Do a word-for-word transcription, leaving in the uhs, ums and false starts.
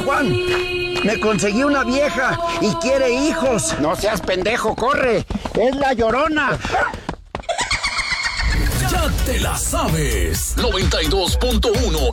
Juan. Me conseguí una vieja y quiere hijos. No seas pendejo, corre. Es la Llorona. Ya te la sabes. noventa y dos punto uno